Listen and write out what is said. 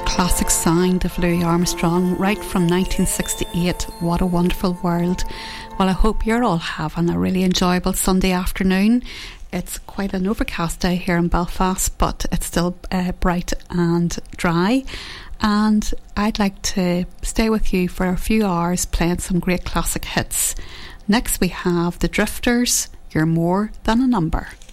classic sound of Louis Armstrong right from 1968. What a wonderful world. Well, I hope you're all having a really enjoyable Sunday afternoon. It's quite an overcast day here in Belfast, but it's still bright and dry. And I'd like to stay with you for a few hours playing some great classic hits. Next we have The Drifters, You're More Than a Number.